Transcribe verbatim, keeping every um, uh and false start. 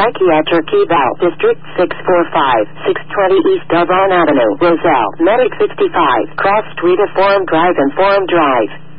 Psychiatric Eval, District six four five, six twenty East Devon Avenue, Roselle, Medic sixty-five, Cross Street of Forum Drive and Forum Drive.